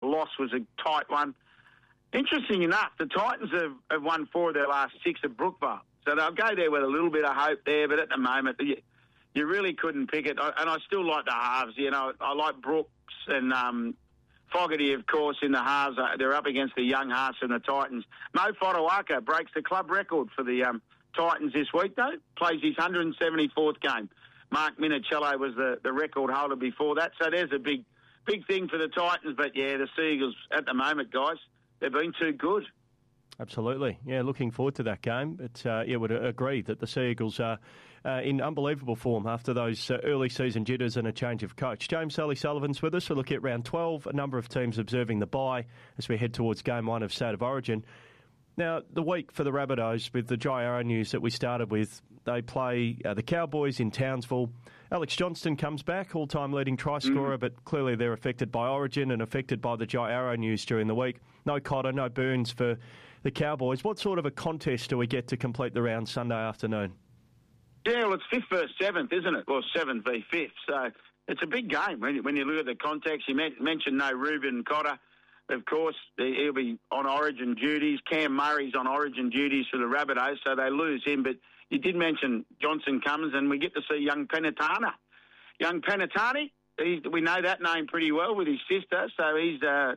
loss was a tight one. Interesting enough, the Titans have won 4 of their last 6 at Brookvale. So they'll go there with a little bit of hope there, but at the moment, you really couldn't pick it. And I still like the halves. You know, I like Brooks and Fogarty, of course, in the halves. They're up against the young hearts and the Titans. Mo Fotuaika breaks the club record for the Titans this week, though. Plays his 174th game. Mark Minicello was the record holder before that. So there's a big thing for the Titans. But, yeah, the Seagulls at the moment, guys, they've been too good. Absolutely. Yeah, looking forward to that game. But, would agree that the Seagulls are in unbelievable form after those early season jitters and a change of coach. James Sullivan's with us. We'll look at round 12, a number of teams observing the bye as we head towards game 1 of State of Origin. Now, the week for the Rabbitohs, with the Jai Arrow news that we started with, they play the Cowboys in Townsville. Alex Johnston comes back, all-time leading try scorer, but clearly they're affected by Origin and affected by the Jai Arrow news during the week. No Cotter, no Burns for the Cowboys. What sort of a contest do we get to complete the round Sunday afternoon? Yeah, well, it's 5th versus 7th, isn't it? Well, 7th v 5th. So it's a big game when you look at the context. You mentioned no Ruben Cotter. Of course, he'll be on Origin duties. Cam Murray's on Origin duties for the Rabbitohs, so they lose him. But you did mention Johnson Cummins, and we get to see young Penatana. Young Penatani, we know that name pretty well with his sister, so he's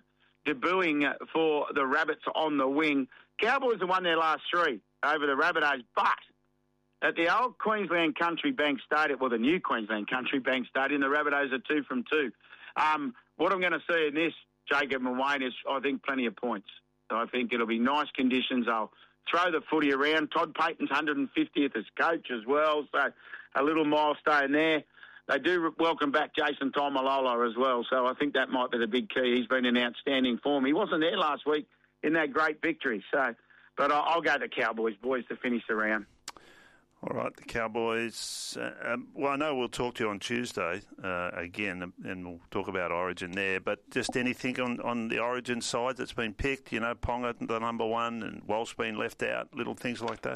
debuting for the Rabbits on the wing. Cowboys have won their last 3 over the Rabbitohs, but at the old Queensland Country Bank Stadium, well, the new Queensland Country Bank Stadium, the Rabbitohs are 2 from 2. What I'm going to see in this, Jacob and Wayne, is, I think, plenty of points. So I think it'll be nice conditions. They'll throw the footy around. Todd Payton's 150th as coach as well, so a little milestone there. They do welcome back Jason Tomalola as well, so I think that might be the big key. He's been in outstanding form. He wasn't there last week in that great victory, but I'll go to Cowboys, boys, to finish the round. All right, the Cowboys. Well, I know we'll talk to you on Tuesday again, and we'll talk about Origin there. But just anything on the Origin side that's been picked, you know, Ponga, the number 1, and Walsh being left out, little things like that?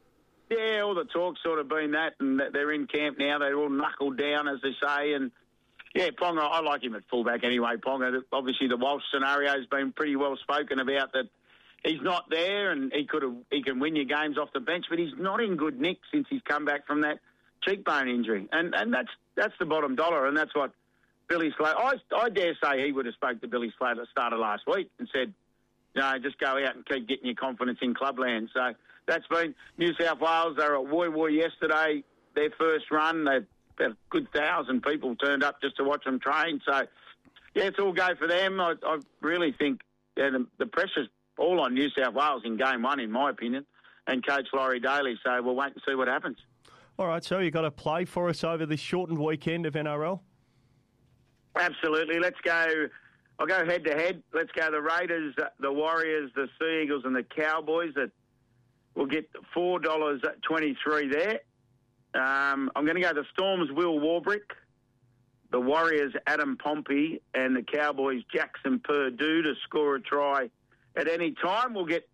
Yeah, all the talk's sort of been that, and they're in camp now. They're all knuckled down, as they say. And, yeah, Ponga, I like him at fullback anyway, Ponga. Obviously, the Walsh scenario has been pretty well spoken about, that he's not there, and he can win your games off the bench, but he's not in good nick since he's come back from that cheekbone injury, and that's the bottom dollar, and that's what Billy Slater. I dare say he would have spoke to Billy Slater at the start of last week and said, no, just go out and keep getting your confidence in clubland. So that's been New South Wales. They were at Woy Woy yesterday, their first run. They had a good 1,000 people turned up just to watch them train. So yeah, it's all go for them. I really think the pressure's all on New South Wales in game 1, in my opinion, and Coach Laurie Daly. So we'll wait and see what happens. All right, so you got a play for us over this shortened weekend of NRL? Absolutely. Let's go. I'll go head-to-head. Let's go the Raiders, the Warriors, the Sea Eagles and the Cowboys. That we'll get $4.23 there. I'm going to go the Storms, Will Warbrick, the Warriors, Adam Pompey, and the Cowboys, Jackson Purdue, to score a try at any time. We'll get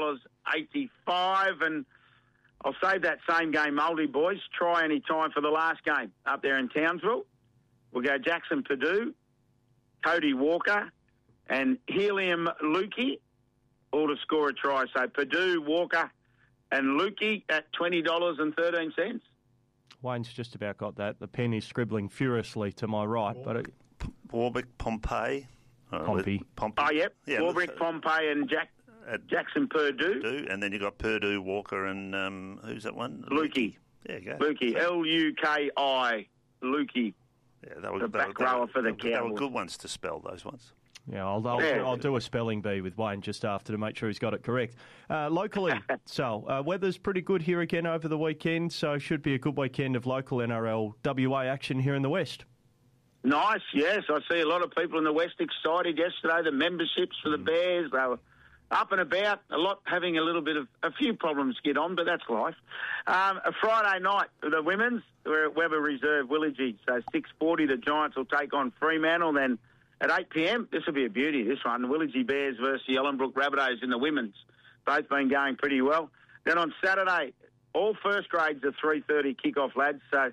$10.85, and I'll save that same game multi, boys. Try any time for the last game up there in Townsville. We'll go Jackson Purdue, Cody Walker, and Helium Lukey, all to score a try. So Purdue, Walker, and Lukey at $20.13. Wayne's just about got that. The pen is scribbling furiously to my right. Warbrick, Pompey. Pompey. Oh, yep. Yeah, Warbrick, Pompey, and Jackson Purdue. And then you got Purdue, Walker, and who's that one? Lukey. There you go. Lukey, Luki, Lukey. Yeah, they were the back rower for the Cowboys. They were good ones to spell, those ones. Yeah, I'll do a spelling bee with Wayne just after to make sure he's got it correct. Locally, weather's pretty good here again over the weekend, so should be a good weekend of local NRL WA action here in the West. Nice, yes. I see a lot of people in the West excited yesterday. The memberships for the Bears, they were up and about, having a few problems to get on, but that's life. A Friday night, the women's, we're at Weber Reserve, Willagee, so 6:40 the Giants will take on Fremantle, then at 8 p.m, this will be a beauty, this one, the Willagee Bears versus the Ellenbrook Rabbitohs in the women's. Both been going pretty well. Then on Saturday, all first grades are 3:30 kick-off, lads, so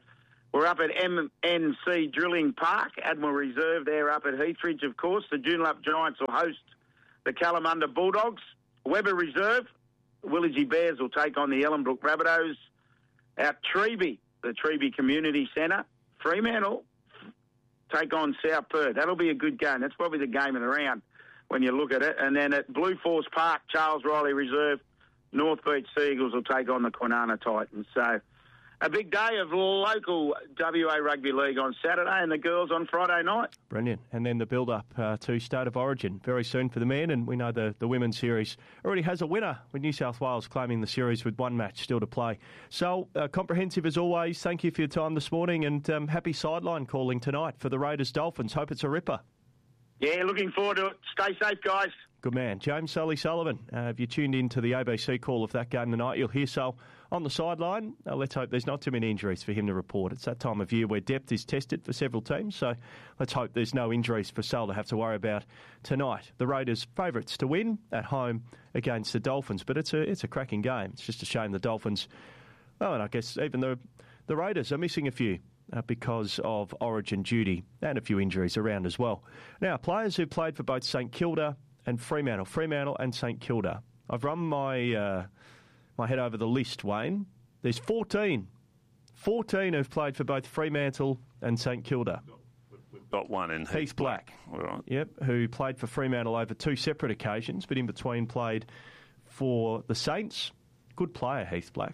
We're up at MNC Drilling Park, Admiral Reserve there up at Heathridge, of course. The Joondalup Giants will host the Kalamunda Bulldogs. Weber Reserve, Willagee Bears will take on the Ellenbrook Rabbitohs. Our Treeby, the Treeby Community Centre, Fremantle take on South Perth. That'll be a good game. That's probably the game of the round when you look at it. And then at Blue Force Park, Charles Riley Reserve, North Beach Seagulls will take on the Kwinana Titans. So a big day of local WA Rugby League on Saturday and the girls on Friday night. Brilliant. And then the build-up to State of Origin very soon for the men. And we know the women's series already has a winner, with New South Wales claiming the series with one match still to play. So comprehensive as always. Thank you for your time this morning, and happy sideline calling tonight for the Raiders Dolphins. Hope it's a ripper. Yeah, looking forward to it. Stay safe, guys. Good man. James Sully-Sullivan, if you tuned in to the ABC call of that game tonight, you'll hear so on the sideline. Let's hope there's not too many injuries for him to report. It's that time of year where depth is tested for several teams, so let's hope there's no injuries for Sal to have to worry about tonight. The Raiders favourites to win at home against the Dolphins, but it's a cracking game. It's just a shame the Dolphins, well, and I guess even the Raiders are missing a few because of Origin duty and a few injuries around as well. Now, players who played for both St Kilda and Fremantle and St Kilda. I've run my head over the list, Wayne. There's 14 who've played for both Fremantle and St Kilda. We've got one in Heath Black. All right. Yep, who played for Fremantle over two separate occasions, but in between played for the Saints. Good player, Heath Black.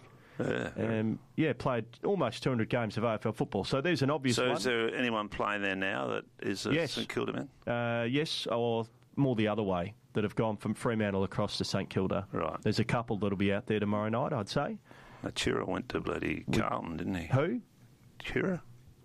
Played almost 200 games of AFL football. So there's an obvious one. So is there anyone playing there now that is a St Kilda man? Yes, or more the other way, that have gone from Fremantle across to St Kilda. Right. There's a couple that'll be out there tomorrow night, I'd say. Chira went to bloody Carlton, didn't he? Who? Chira?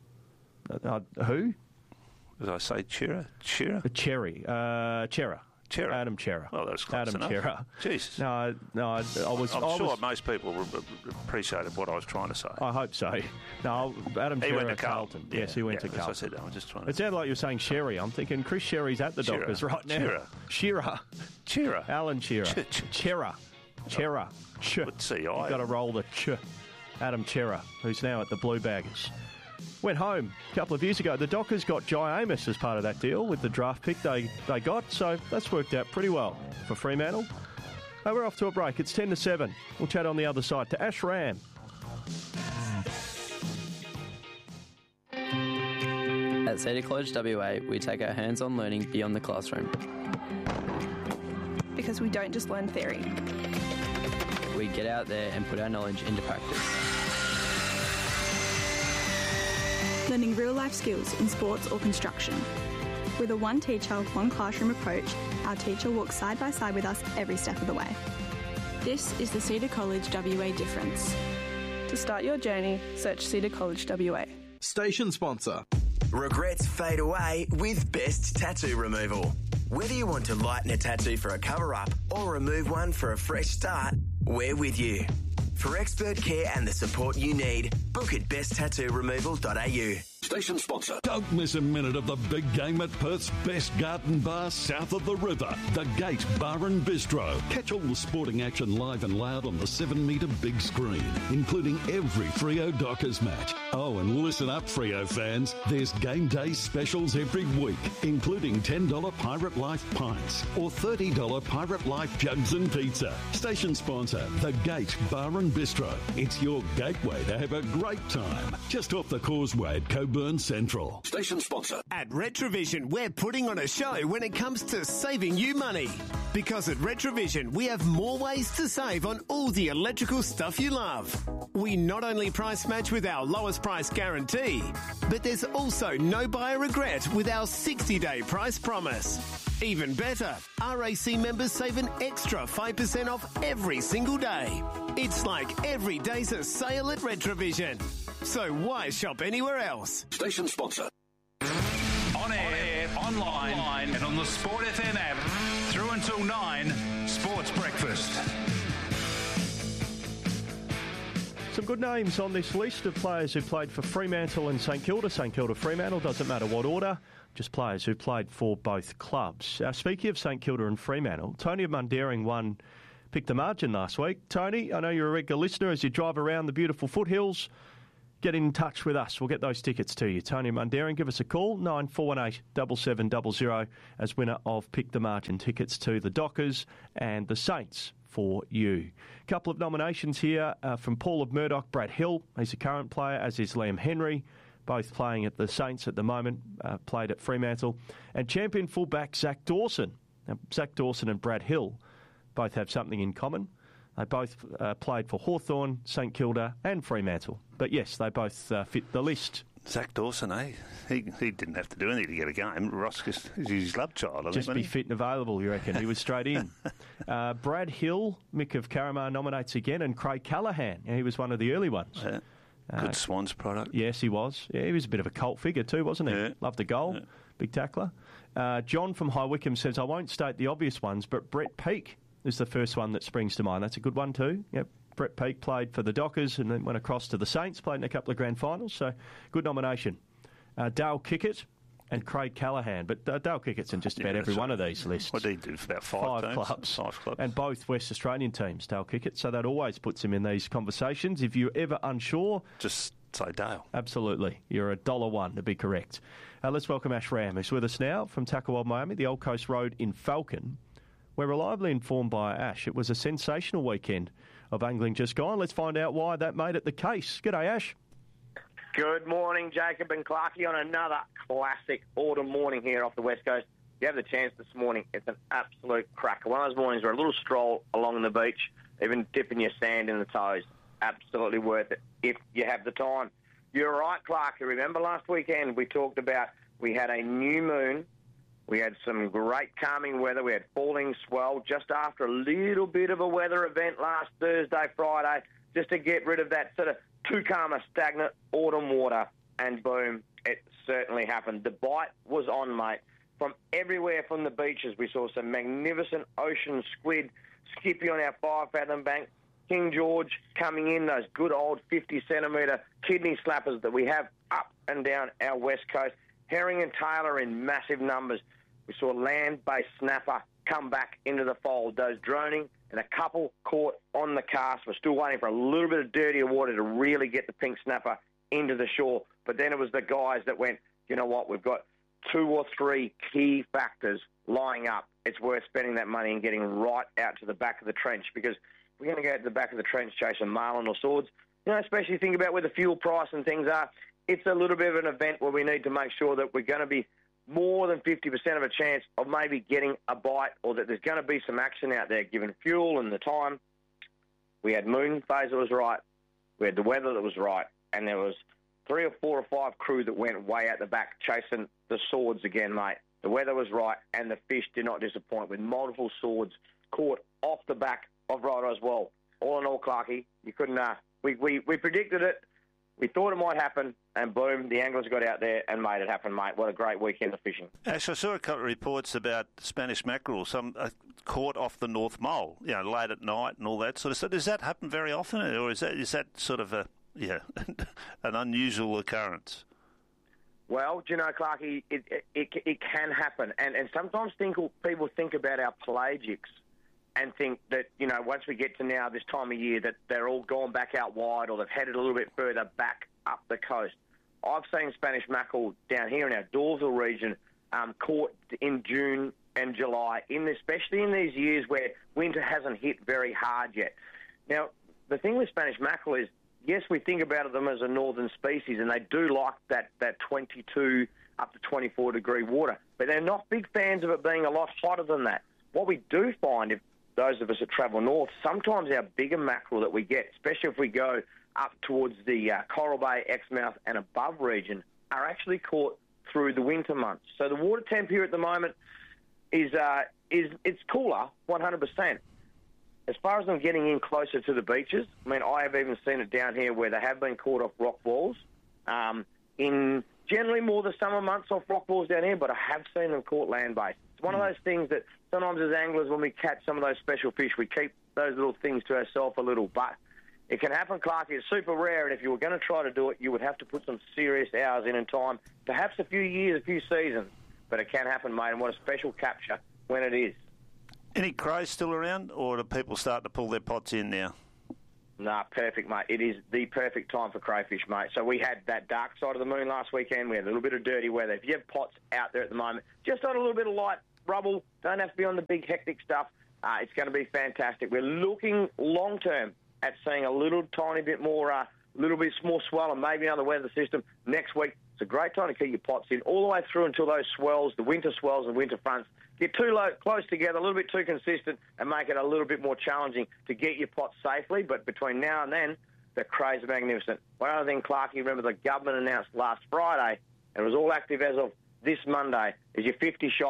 Who? Did I say Chira? Chira? Chera. Adam Chera. Well, that's close enough. Chera. Jesus. No, I was... I'm sure most people appreciated what I was trying to say. I hope so. No, Adam Chera went to Carlton. Yes, he went to Carlton. That's what I said. I was just trying to... It sounded like you were saying Sherry. I'm thinking Chris Sherry's at the Dockers right now. Chera. Alan Chera. Chera. Let's see. You've got to roll the ch. Adam Chera, who's now at the Blue Baggers. Went home a couple of years ago. The Dockers got Jai Amos as part of that deal with the draft pick they got, so that's worked out pretty well for Fremantle. We're off to a break. It's 10-7. We'll chat on the other side to Ash Ram. At Cedar College WA, we take our hands-on learning beyond the classroom. Because we don't just learn theory. We get out there and put our knowledge into practice. Learning real-life skills in sports or construction. With a one teacher, one classroom approach, our teacher walks side by side with us every step of the way. This is the Cedar College WA difference. To start your journey, search Cedar College WA. Station sponsor. Regrets fade away with Best Tattoo Removal. Whether you want to lighten a tattoo for a cover-up or remove one for a fresh start, we're with you. For expert care and the support you need, book at besttattooremoval.au. Station sponsor. Don't miss a minute of the big game at Perth's best garden bar south of the river, the Gate Bar and Bistro. Catch all the sporting action live and loud on the 7-metre big screen, including every Freo Dockers match. Oh, and listen up, Freo fans. There's game day specials every week, including $10 Pirate Life pints or $30 Pirate Life jugs and pizza. Station sponsor, the Gate Bar and Bistro. It's your gateway to have a great time. Just off the causeway at Coburn Central. Station sponsor. At Retrovision, we're putting on a show when it comes to saving you money. Because at Retrovision, we have more ways to save on all the electrical stuff you love. We not only price match with our lowest price guarantee, but there's also no buyer regret with our 60-day price promise. Even better, RAC members save an extra 5% off every single day. It's like every day's a sale at Retrovision. So why shop anywhere else? Station sponsor. On air, online, and on the Sport FM app. Through until 9, Sports Breakfast. Some good names on this list of players who played for Fremantle and St Kilda. St Kilda, Fremantle, doesn't matter what order. Just players who played for both clubs. Speaking of St Kilda and Fremantle, Tony of Mundaring picked the margin last week. Tony, I know you're a regular listener as you drive around the beautiful foothills. get in touch with us. We'll get those tickets to you. Tony Mundaring, give us a call, 9418 7700, as winner of Pick the Margin tickets to the Dockers and the Saints for you. A couple of nominations here from Paul of Murdoch, Brad Hill. He's a current player, as is Liam Henry, both playing at the Saints at the moment, played at Fremantle. And champion fullback Zach Dawson. Now, Zach Dawson and Brad Hill both have something in common. They both played for Hawthorn, St Kilda and Fremantle. But yes, they both fit the list. Zach Dawson, he didn't have to do anything to get a game. Ross is his love child, I think. Just be fit and available, you reckon? He was straight in. Brad Hill, Mick of Caramar nominates again, and Craig Callaghan. Yeah, he was one of the early ones. Yeah. Good Swans product. Yes, he was. Yeah, he was a bit of a cult figure too, wasn't he? Yeah. Loved the goal. Yeah. Big tackler. John from High Wycombe says, I won't state the obvious ones, but Brett Peake is the first one that springs to mind. That's a good one too. Yep. Brett Peake played for the Dockers and then went across to the Saints, played in a couple of grand finals, so good nomination. Dale Kickett and Craig Callaghan, but Dale Kickett's in just about every one of these lists. What did he do for about five clubs? 5 clubs. And both West Australian teams, Dale Kickett, so that always puts him in these conversations. If you're ever unsure, just say Dale. Absolutely. You're $1 to be correct. Let's welcome Ash Ram, who's with us now from Tacklewild, Miami, the Old Coast Road in Falcon. We're reliably informed by Ash it was a sensational weekend of angling just gone. Let's find out why that made it the case. G'day, Ash. Good morning, Jacob and Clarkie, on another classic autumn morning here off the West Coast. If you have the chance this morning, it's an absolute cracker. One of those mornings where a little stroll along the beach, even dipping your sand in the toes, absolutely worth it if you have the time. You're right, Clarkie. Remember last weekend we talked about we had a new moon. We had some great calming weather. We had falling swell just after a little bit of a weather event last Thursday, Friday, just to get rid of that sort of too calm, stagnant autumn water. And boom, it certainly happened. The bite was on, mate. From everywhere from the beaches, we saw some magnificent ocean squid, skippy on our 5-fathom bank, King George coming in, those good old 50-centimetre kidney slappers that we have up and down our west coast. Herring and tailor in massive numbers. We saw land-based snapper come back into the fold. Those droning and a couple caught on the cast. We're still waiting for a little bit of dirtier water to really get the pink snapper into the shore. But then it was the guys that went, you know what, we've got 2 or 3 key factors lining up. It's worth spending that money and getting right out to the back of the trench, because if we're going to go to the back of the trench chasing marlin or swords, you know, especially think about where the fuel price and things are, it's a little bit of an event where we need to make sure that we're going to be more than 50% of a chance of maybe getting a bite, or that there's going to be some action out there given fuel and the time. We had moon phase that was right. We had the weather that was right. And there was 3 or 4 or 5 crew that went way out the back chasing the swords again, mate. The weather was right and the fish did not disappoint, with multiple swords caught off the back of Rhodo as well. All in all, Clarkie, you couldn't... We predicted it. We thought it might happen, and boom, the anglers got out there and made it happen, mate. What a great weekend of fishing. Ash, I saw a couple of reports about Spanish mackerel, some caught off the North Mole, you know, late at night and all that sort of stuff. Does that happen very often, or is that sort of an unusual occurrence? Well, do you know, Clarkie, it can happen, and sometimes people think about our pelagics and think that, you know, once we get to now this time of year, that they're all gone back out wide, or they've headed a little bit further back up the coast. I've seen Spanish mackerel down here in our Dawesville region caught in June and July, especially in these years where winter hasn't hit very hard yet. Now, the thing with Spanish mackerel is, yes, we think about them as a northern species, and they do like that 22 up to 24 degree water, but they're not big fans of it being a lot hotter than that. What we do find, if those of us that travel north, sometimes our bigger mackerel that we get, especially if we go up towards the Coral Bay, Exmouth and above region, are actually caught through the winter months. So the water temp here at the moment is it's cooler, 100%. As far as them getting in closer to the beaches, I mean, I have even seen it down here where they have been caught off rock walls. In generally more the summer months off rock walls down here, but I have seen them caught land-based. It's one of those things that sometimes as anglers, when we catch some of those special fish, we keep those little things to ourselves a little. But it can happen, Clarkie. It's super rare, and if you were going to try to do it, you would have to put some serious hours in and time, perhaps a few years, a few seasons. But it can happen, mate, and what a special capture when it is. Any crows still around, or do people start to pull their pots in now? Nah, perfect, mate. It is the perfect time for crayfish, mate. So we had that dark side of the moon last weekend. We had a little bit of dirty weather. If you have pots out there at the moment, just on a little bit of light rubble, don't have to be on the big hectic stuff. It's going to be fantastic. We're looking long-term at seeing a little tiny bit more, little bit more swell and maybe another weather system next week. It's a great time to keep your pots in all the way through until those swells, the winter swells and winter fronts, get too close together, a little bit too consistent, and make it a little bit more challenging to get your pots safely. But between now and then, the craze are magnificent. One other thing, Clark, you remember the government announced last Friday, and it was all active as of this Monday, is your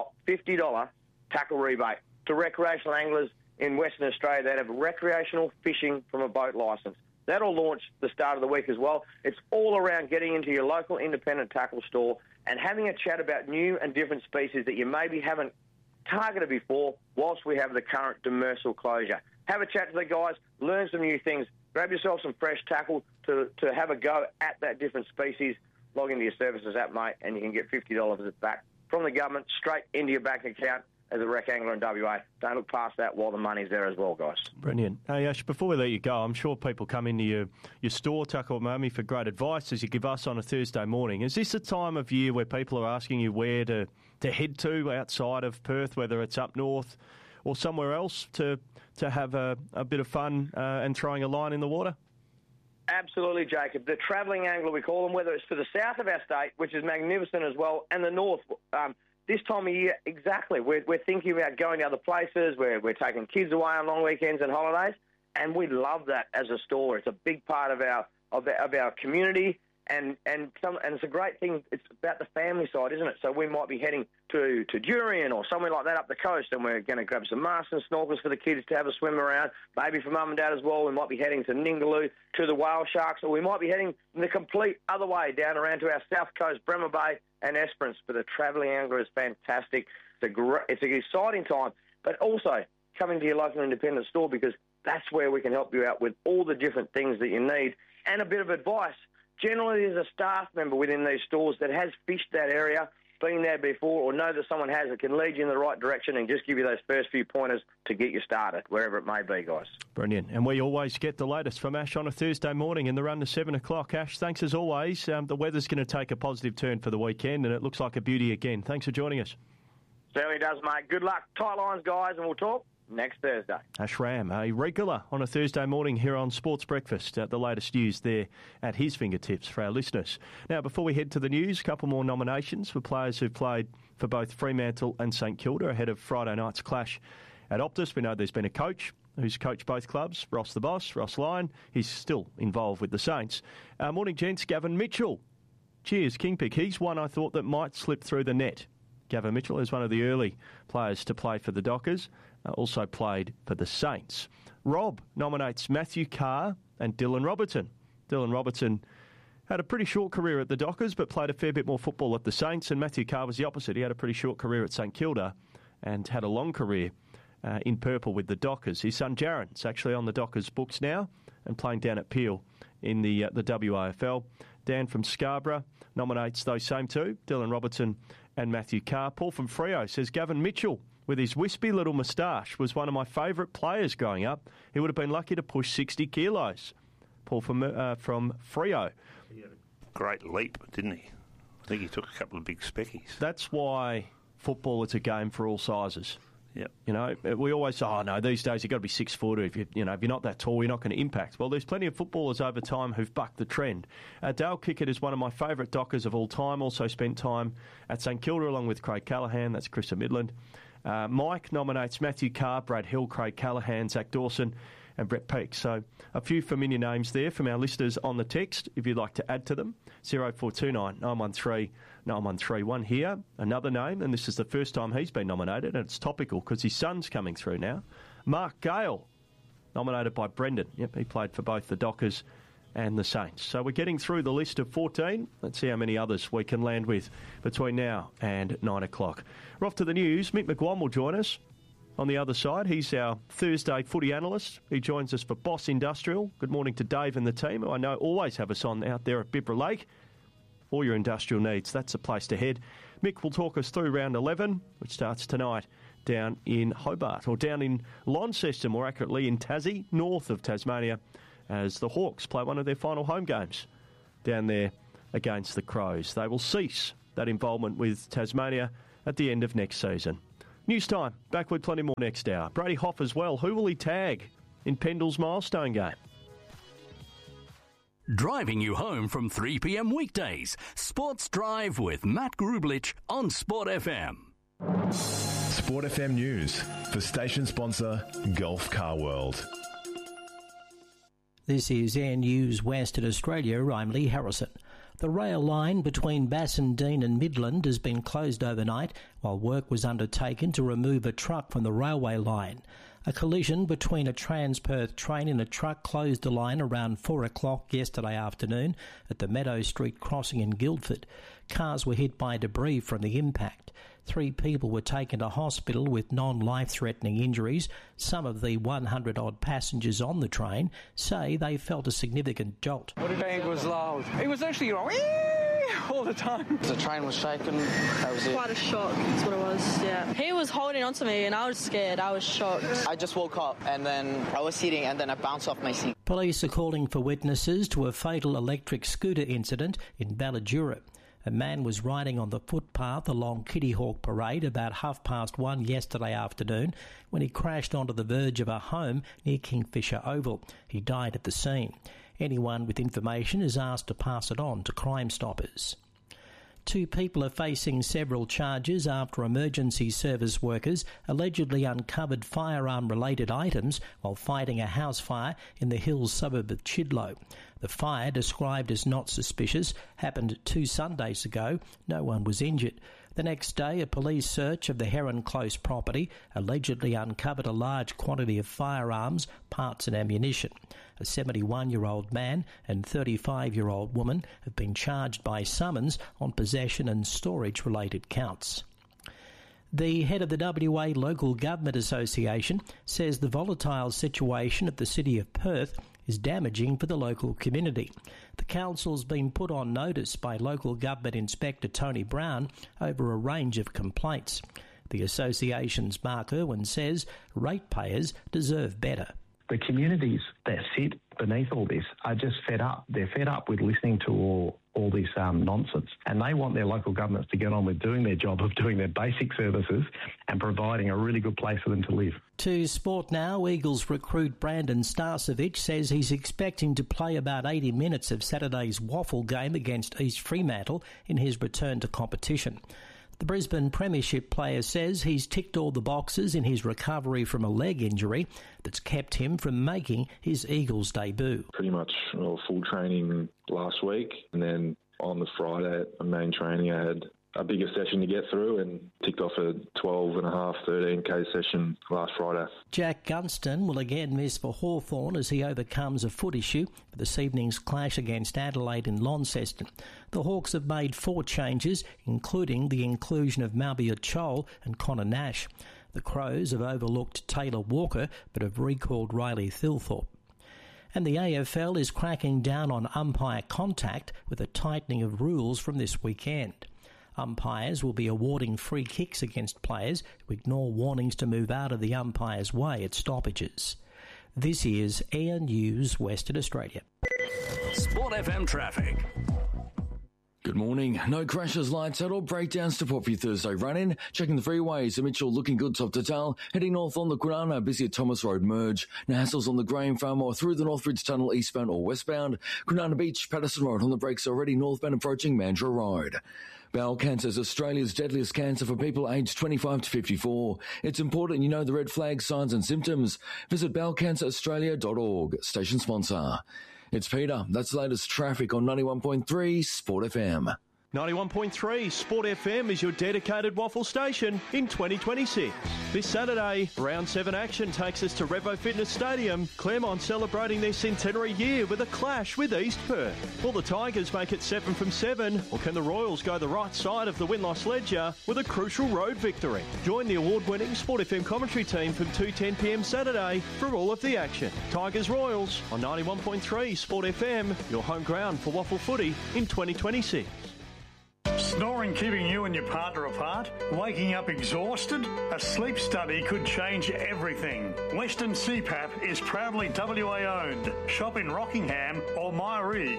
$50 tackle rebate to recreational anglers in Western Australia that have recreational fishing from a boat licence. That'll launch the start of the week as well. It's all around getting into your local independent tackle store and having a chat about new and different species that you maybe haven't targeted before whilst we have the current demersal closure. Have a chat to the guys, learn some new things, grab yourself some fresh tackle to have a go at that different species, log into your services app, mate, and you can get $50 back from the government straight into your bank account as a rec angler in WA. Don't look past that while the money's there as well, guys. Brilliant. Hey, Ash, before we let you go, I'm sure people come into your store, Tackle Mummy, for great advice as you give us on a Thursday morning. Is this a time of year where people are asking you where to head to outside of Perth, whether it's up north or somewhere else, to have a bit of fun and throwing a line in the water? Absolutely, Jacob. The travelling angler, we call them, whether it's to the south of our state, which is magnificent as well, and the north. This time of year, exactly. We're thinking about going to other places. We're taking kids away on long weekends and holidays, and we love that as a store. It's a big part of our community, and it's a great thing. It's about the family side, isn't it? So we might be heading to Durian or somewhere like that up the coast, and we're going to grab some masks and snorkels for the kids to have a swim around. Maybe for mum and dad as well. We might be heading to Ningaloo to the whale sharks, or we might be heading the complete other way down around to our south coast, Bremer Bay and Esperance. But the travelling angler is fantastic. It's an exciting time, but also coming to your local independent store, because that's where we can help you out with all the different things that you need and a bit of advice. Generally, there's a staff member within these stores that has fished that area, been there before, or know that someone has that can lead you in the right direction and just give you those first few pointers to get you started, wherever it may be, guys. Brilliant. And we always get the latest from Ash on a Thursday morning in the run to 7 o'clock. Ash, thanks as always. The weather's going to take a positive turn for the weekend, and it looks like a beauty again. Thanks for joining us. Certainly does, mate. Good luck. Tight lines, guys, and we'll talk next Thursday. Ash Ram, a regular on a Thursday morning here on Sports Breakfast. The latest news there at his fingertips for our listeners. Now, before we head to the news, a couple more nominations for players who've played for both Fremantle and St Kilda ahead of Friday night's clash at Optus. We know there's been a coach who's coached both clubs, Ross the Boss, Ross Lyon. He's still involved with the Saints. Morning, gents. Gavin Mitchell. Cheers, Kingpick. He's one I thought that might slip through the net. Gavin Mitchell is one of the early players to play for the Dockers. Also played for the Saints. Rob nominates Matthew Carr and Dylan Robertson. Dylan Robertson had a pretty short career at the Dockers, but played a fair bit more football at the Saints, and Matthew Carr was the opposite. He had a pretty short career at St Kilda and had a long career in purple with the Dockers. His son Jaren's actually on the Dockers books now and playing down at Peel in the WAFL. Dan from Scarborough nominates those same two, Dylan Robertson and Matthew Carr. Paul from Freo says Gavin Mitchell, with his wispy little moustache, was one of my favourite players growing up. He would have been lucky to push 60 kilos. Paul from Freo. He had a great leap, didn't he? I think he took a couple of big speckies. That's why football is a game for all sizes. Yep. You know, we always say, oh no, these days you've got to be 6 foot. If you're not that tall, you're not going to impact. Well, there's plenty of footballers over time who've bucked the trend. Dale Kickett is one of my favourite Dockers of all time. Also spent time at St Kilda along with Craig Callaghan. That's Chris Midland. Mike nominates Matthew Carr, Brad Hill, Craig Callaghan, Zach Dawson and Brett Peake. So a few familiar names there from our listeners on the text, if you'd like to add to them. 0429 913 913. One here, another name, and this is the first time he's been nominated, and it's topical because his son's coming through now. Mark Gale, nominated by Brendan. Yep, he played for both the Dockers and the Saints. So we're getting through the list of 14. Let's see how many others we can land with between now and 9 o'clock. We're off to the news. Mick McGuan will join us on the other side. He's our Thursday footy analyst. He joins us for Boss Industrial. Good morning to Dave and the team, who I know always have us on out there at Bibra Lake. All your industrial needs, that's the place to head. Mick will talk us through round 11, which starts tonight down in Hobart, or down in Launceston, more accurately in Tassie, north of Tasmania, as the Hawks play one of their final home games down there against the Crows. They will cease that involvement with Tasmania at the end of next season. News time. Back with plenty more next hour. Brady Hough as well. Who will he tag in Pendle's milestone game? Driving you home from 3 p.m. weekdays. Sports Drive with Matt Grublich on Sport FM. Sport FM News for station sponsor Gulf Car World. This is Air News Western Australia. I'm Lee Harrison. The rail line between Bassendean and Midland has been closed overnight while work was undertaken to remove a truck from the railway line. A collision between a Transperth train and a truck closed the line around 4 o'clock yesterday afternoon at the Meadow Street crossing in Guildford. Cars were hit by debris from the impact. 3 people were taken to hospital with non-life-threatening injuries. Some of the 100-odd passengers on the train say they felt a significant jolt. The bang was loud. It was actually going all the time. The train was shaking. That was it. Quite a shock, that's what it was, yeah. He was holding onto me and I was scared. I was shocked. I just woke up and then I was sitting and then I bounced off my seat. Police are calling for witnesses to a fatal electric scooter incident in Balladura. A man was riding on the footpath along Kitty Hawk Parade about 1:30 yesterday afternoon when he crashed onto the verge of a home near Kingfisher Oval. He died at the scene. Anyone with information is asked to pass it on to Crime Stoppers. 2 people are facing several charges after emergency service workers allegedly uncovered firearm-related items while fighting a house fire in the Hills suburb of Chidlow. The fire, described as not suspicious, happened 2 Sundays ago. No one was injured. The next day, a police search of the Heron Close property allegedly uncovered a large quantity of firearms, parts and ammunition. A 71-year-old man and 35-year-old woman have been charged by summons on possession and storage-related counts. The head of the WA Local Government Association says the volatile situation of the city of Perth is damaging for the local community. The council's been put on notice by Local Government Inspector Tony Brown over a range of complaints. The association's Mark Irwin says ratepayers deserve better. The communities that sit beneath all this are just fed up. They're fed up with listening to all this nonsense, and they want their local governments to get on with doing their job of doing their basic services and providing a really good place for them to live. To sport now, Eagles recruit Brandon Starcevic says he's expecting to play about 80 minutes of Saturday's Waffle game against East Fremantle in his return to competition. The Brisbane Premiership player says he's ticked all the boxes in his recovery from a leg injury that's kept him from making his Eagles debut. Pretty much full training last week, and then on the Friday at main training I had a bigger session to get through and ticked off a 12.5, 13k session last Friday. Jack Gunston will again miss for Hawthorn as he overcomes a foot issue for this evening's clash against Adelaide in Launceston. The Hawks have made 4 changes, including the inclusion of Malbia Chol and Connor Nash. The Crows have overlooked Taylor Walker but have recalled Riley Thilthorpe. And the AFL is cracking down on umpire contact with a tightening of rules from this weekend. Umpires will be awarding free kicks against players who ignore warnings to move out of the umpire's way at stoppages. This is Air News Western Australia. Sport FM traffic. Good morning. No crashes, lights out or breakdowns to pop for your Thursday run-in. Checking the freeways. The Mitchell looking good top to tail. Heading north on the Kwinana, busy at Thomas Road merge. No hassles on the Graham Farm or through the Northbridge Tunnel eastbound or westbound. Kwinana Beach, Patterson Road on the brakes already northbound approaching Mandurah Road. Bowel cancer is Australia's deadliest cancer for people aged 25 to 54. It's important you know the red flag signs and symptoms. Visit bowelcanceraustralia.org. Station sponsor. It's Peter. That's the latest traffic on 91.3 Sport FM. 91.3 Sport FM is your dedicated waffle station in 2026. This Saturday, Round 7 action takes us to Revo Fitness Stadium. Claremont celebrating their centenary year with a clash with East Perth. Will the Tigers make it 7 from 7, or can the Royals go the right side of the win-loss ledger with a crucial road victory? Join the award-winning Sport FM commentary team from 2:10pm Saturday for all of the action. Tigers Royals on 91.3 Sport FM, your home ground for waffle footy in 2026. snoring keeping you and your partner apart? Waking up exhausted? A sleep study could change everything. Western CPAP is proudly WA owned. Shop in Rockingham or Myree.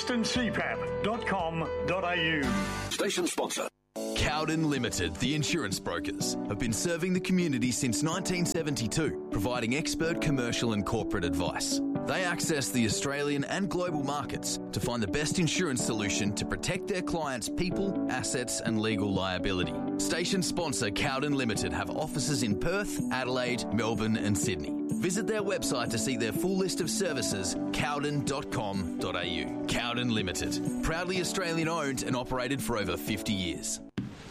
westerncpap.com.au. Station sponsor. Cowden Limited, the insurance brokers, have been serving the community since 1972, providing expert commercial and corporate advice. They access the Australian and global markets to find the best insurance solution to protect their clients' people, assets and legal liability. Station sponsor Cowden Limited have offices in Perth, Adelaide, Melbourne and Sydney. Visit their website to see their full list of services, cowden.com.au. Cowden Limited, proudly Australian owned and operated for over 50 years.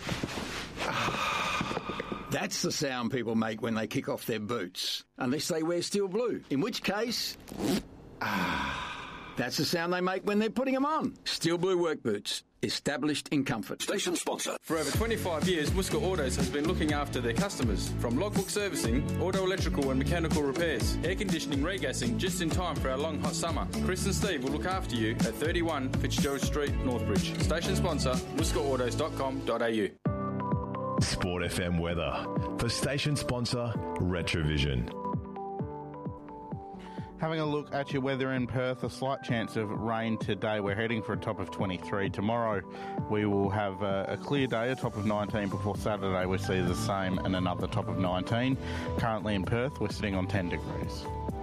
That's the sound people make when they kick off their boots. Unless they wear steel blue, in which case... that's the sound they make when they're putting them on. Steel blue work boots. Established in comfort. Station sponsor. For over 25 years, Whisker Autos has been looking after their customers. From logbook servicing, auto electrical and mechanical repairs, air conditioning, regassing, just in time for our long hot summer. Chris and Steve will look after you at 31 Fitzgerald Street, Northbridge. Station sponsor, whiskerautos.com.au. Sport FM weather for station sponsor Retrovision. Having a look at your weather in Perth, a slight chance of rain today. We're heading for a top of 23. Tomorrow we will have a clear day, a top of 19, before Saturday we see the same and another top of 19. Currently in Perth, we're sitting on 10 degrees.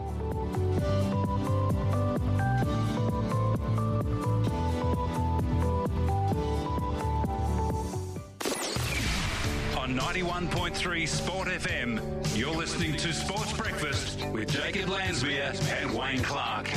On 91.3 Sport FM, you're listening to Sports Breakfast with Jacob Lansmere and Wayne Clark.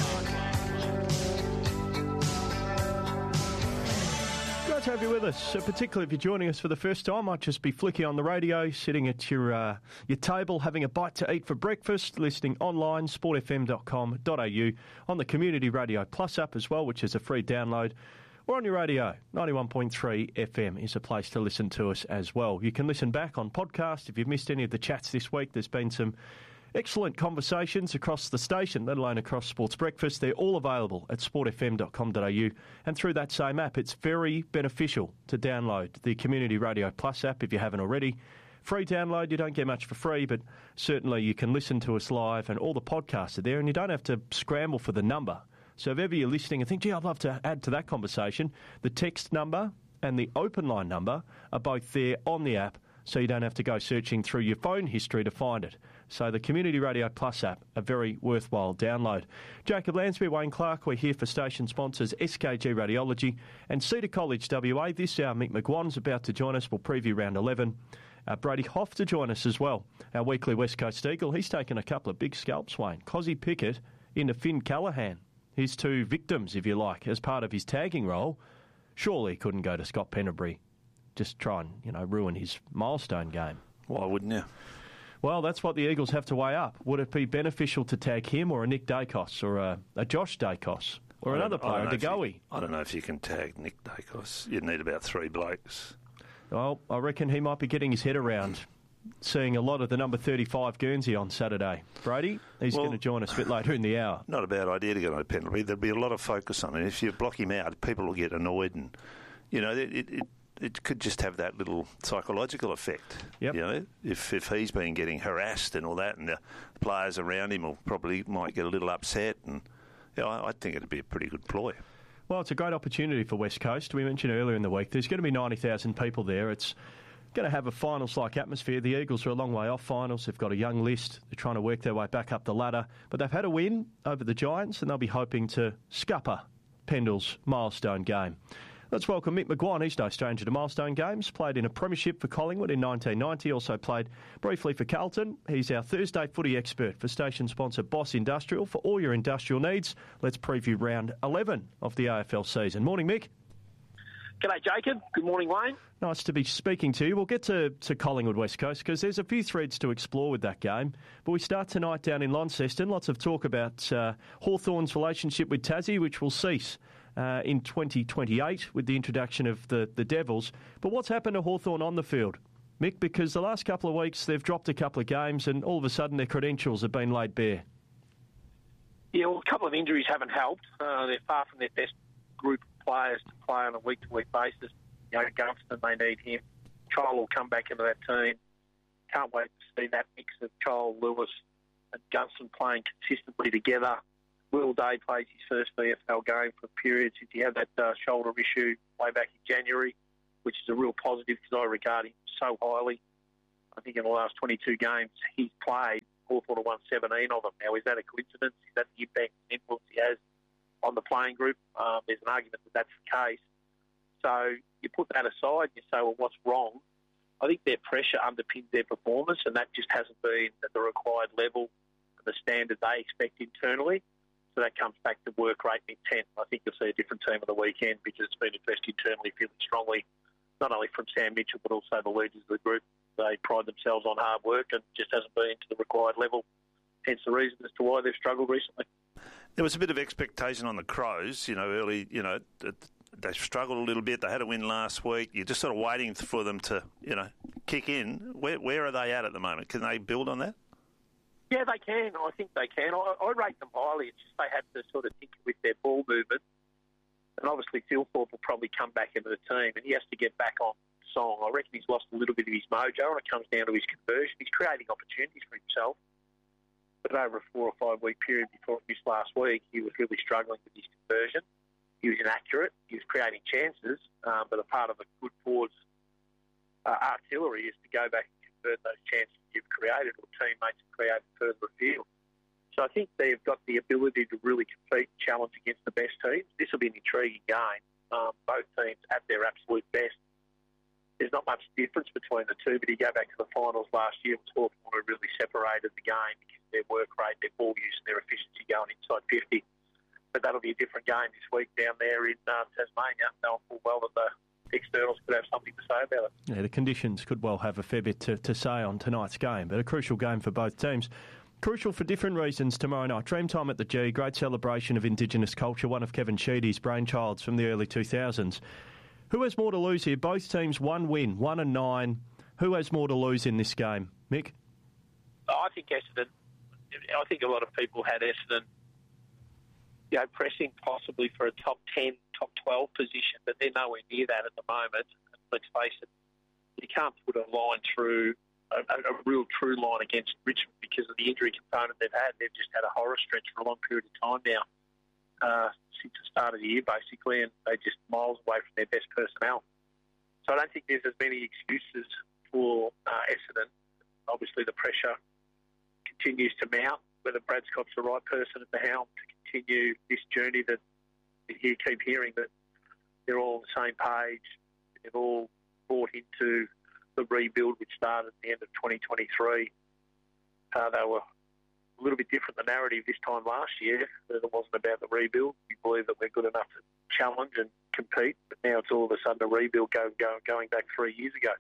Great to have you with us, particularly if you're joining us for the first time. Might just be flicky on the radio, sitting at your table, having a bite to eat for breakfast, listening online, sportfm.com.au, on the Community Radio Plus app as well, which is a free download. Or on your radio, 91.3 FM is a place to listen to us as well. You can listen back on podcast if you've missed any of the chats this week. There's been some excellent conversations across the station, let alone across Sports Breakfast. They're all available at sportfm.com.au and through that same app. It's very beneficial to download the Community Radio Plus app if you haven't already. Free download, you don't get much for free, but certainly you can listen to us live and all the podcasts are there and you don't have to scramble for the number. So if ever you're listening and think, gee, I'd love to add to that conversation, the text number and the open line number are both there on the app, so you don't have to go searching through your phone history to find it. So the Community Radio Plus app, a very worthwhile download. Jacob Lansbury, Wayne Clark, we're here for station sponsors SKG Radiology and Cedar College WA. This hour, Mick McGuan's about to join us. We'll preview round 11. Brady Hoff to join us as well, our weekly West Coast Eagle. He's taken a couple of big scalps, Wayne. Cozzy Pickett into Finn Callaghan. His two victims, if you like, as part of his tagging role. Surely he couldn't go to Scott Penderbury, just try and, ruin his milestone game. Why wouldn't you? Well, that's what the Eagles have to weigh up. Would it be beneficial to tag him or a Nick Dacos or a Josh Dacos or another player, a DeGoey? I don't know if you can tag Nick Dacos. You'd need about 3 blokes. Well, I reckon he might be getting his head around seeing a lot of the number 35 Guernsey on Saturday. Brady, he's going to join us a bit later in the hour. Not a bad idea to go to Penderbury. There'll be a lot of focus on it. If you block him out, people will get annoyed and, it could just have that little psychological effect. Yep. If he's been getting harassed and all that and the players around him might get a little upset and I think it'd be a pretty good ploy. Well, it's a great opportunity for West Coast. We mentioned earlier in the week there's going to be 90,000 people there. It's going to have a finals-like atmosphere. The Eagles are a long way off finals. They've got a young list. They're trying to work their way back up the ladder. But they've had a win over the Giants, and they'll be hoping to scupper Pendle's milestone game. Let's welcome Mick McGuan. He's no stranger to milestone games. Played in a premiership for Collingwood in 1990. Also played briefly for Carlton. He's our Thursday footy expert for station sponsor Boss Industrial. For all your industrial needs, let's preview round 11 of the AFL season. Morning, Mick. G'day, Jacob. Good morning, Wayne. Nice to be speaking to you. We'll get to Collingwood West Coast because there's a few threads to explore with that game. But we start tonight down in Launceston. Lots of talk about Hawthorn's relationship with Tassie, which will cease in 2028 with the introduction of the Devils. But what's happened to Hawthorn on the field, Mick? Because the last couple of weeks they've dropped a couple of games and all of a sudden their credentials have been laid bare. Yeah, well, a couple of injuries haven't helped. They're far from their best group of players to play on a week-to-week basis. Gunston, they need him. Kyle will come back into that team. Can't wait to see that mix of Kyle, Lewis and Gunston playing consistently together. Will Day plays his first VFL game for a period since he had that shoulder issue way back in January, which is a real positive because I regard him so highly. I think in the last 22 games he's played, Hawthorn have won 17 of them. Now, is that a coincidence? Is that the impact and influence he has on the playing group? There's an argument that that's the case. So you put that aside and you say, well, what's wrong? I think their pressure underpins their performance, and that just hasn't been at the required level, the standard they expect internally. So that comes back to work rate and intent. I think you'll see a different team on the weekend because it's been addressed internally feeling strongly, not only from Sam Mitchell but also the leaders of the group. They pride themselves on hard work and just hasn't been to the required level. Hence the reason as to why they've struggled recently. There was a bit of expectation on the Crows, early, they struggled a little bit. They had a win last week. You're just sort of waiting for them to, kick in. Where are they at the moment? Can they build on that? Yeah, they can. I think they can. I rate them highly. It's just they have to sort of tinker with their ball movement. And obviously Thilthorpe will probably come back into the team and he has to get back on song. I reckon he's lost a little bit of his mojo when it comes down to his conversion. He's creating opportunities for himself. But over a 4 or 5 week period before this last week, he was really struggling with his conversion. He was inaccurate. He was creating chances. But a part of a good forward's artillery is to go back and convert those chances you've created or teammates have created further afield. So I think they've got the ability to really compete and challenge against the best teams. This will be an intriguing game. Both teams at their absolute best. There's not much difference between the two, but you go back to the finals last year, Hawthorn really separated the game because of their work rate, their ball use and their efficiency going inside 50. But that'll be a different game this week down there in Tasmania. Knowing full well that the externals could have something to say about it. Yeah, the conditions could well have a fair bit to say on tonight's game, but a crucial game for both teams. Crucial for different reasons tomorrow night. Dreamtime at the G, great celebration of Indigenous culture, one of Kevin Sheedy's brainchilds from the early 2000s. Who has more to lose here? Both teams, 1 win, 1-9. Who has more to lose in this game? Mick? I think Essendon. I think a lot of people had Essendon, pressing possibly for a top 10, top 12 position, but they're nowhere near that at the moment. Let's face it, you can't put a line through, a real true line against Richmond because of the injury component they've had. They've just had a horror stretch for a long period of time now. Since the start of the year, basically, and they're just miles away from their best personnel. So I don't think there's as many excuses for Essendon. Obviously, the pressure continues to mount, whether Brad Scott's the right person at the helm to continue this journey that you keep hearing that they're all on the same page. They've all bought into the rebuild, which started at the end of 2023. They were a little bit different, the narrative this time last year. It wasn't about the rebuild. We believe that we're good enough to challenge and compete, but now it's all of a sudden a rebuild going back 3 years ago.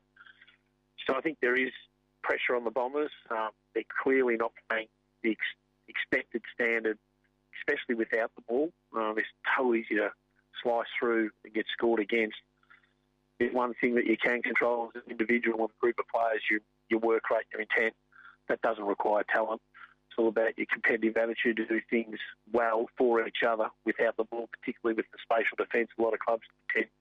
So I think there is pressure on the Bombers. They're clearly not playing the expected standard, especially without the ball. It's so easy to slice through and get scored against. There's one thing that you can control as an individual and a group of players, your work rate, your intent. That doesn't require talent. All about your competitive attitude to do things well for each other without the ball, particularly with the spatial defence. A lot of clubs